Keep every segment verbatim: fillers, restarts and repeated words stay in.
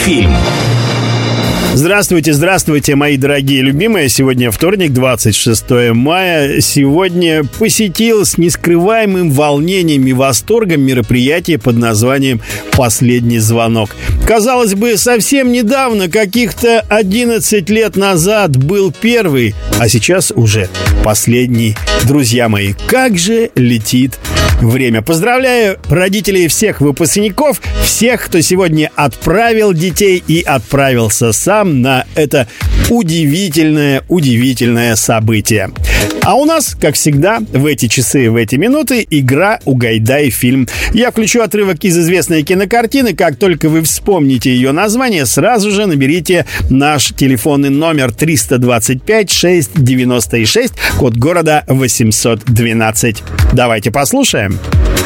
фильм. Здравствуйте, здравствуйте, мои дорогие любимые. Сегодня вторник, двадцать шестое мая. Сегодня посетил с нескрываемым волнением и восторгом мероприятие под названием «Последний звонок». Казалось бы, совсем недавно, каких-то одиннадцать лет назад, был первый, а сейчас уже последний. Друзья мои, как же летит время. Поздравляю родителей всех выпускников, всех, кто сегодня отправил детей и отправился сам на это удивительное, удивительное событие. А у нас, как всегда, в эти часы, в эти минуты игра «Угадай фильм». Я включу отрывок из известной кинокартины. Как только вы вспомните ее название, сразу же наберите наш телефонный номер триста двадцать пять шесть девяносто шесть, код города восемьсот двенадцать. Давайте послушаем.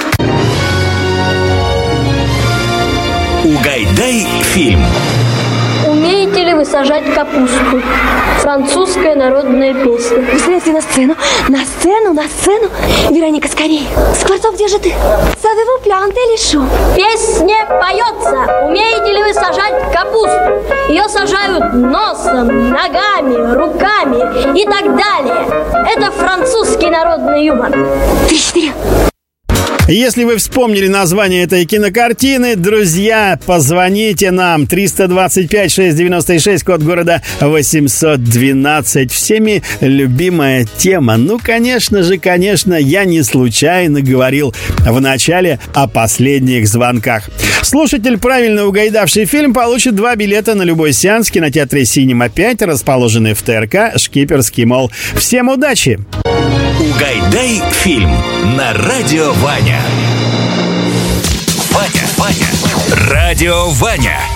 Угадай фильм. Умеете ли вы сажать капусту? Французская народная песня. Быстрее на сцену, на сцену, на сцену. Вероника, скорее. Скворцов, где же ты? Savez-vous planter les choux? Песня поется. Умеете ли вы сажать капусту? Ее сажают носом, ногами, руками и так далее. Это французский народный юмор. Три-четыре. Если вы вспомнили название этой кинокартины, друзья, позвоните нам. триста двадцать пять шесть девяносто шесть, код города восемьсот двенадцать. Всеми любимая тема. Ну, конечно же, конечно, я не случайно говорил в начале о последних звонках. Слушатель, правильно угадавший фильм, получит два билета на любой сеанс в кинотеатре «Синема пять», расположенный в ТРК «Шкиперский молл». Всем удачи! Угадай фильм на Радио Ваня. Ваня, Ваня. Радио Ваня.